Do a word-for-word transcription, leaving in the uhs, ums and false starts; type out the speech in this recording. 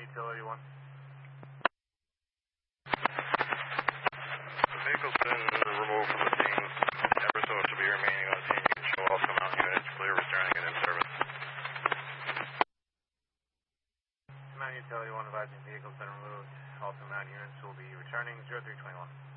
Utility one. The vehicle's been removed from the scene. Ever so to be remaining on scene. You can show off the mount units. Clear returning and in service. Mount Utility one advising vehicle's been removed. All two mount units will be returning zero three twenty-one.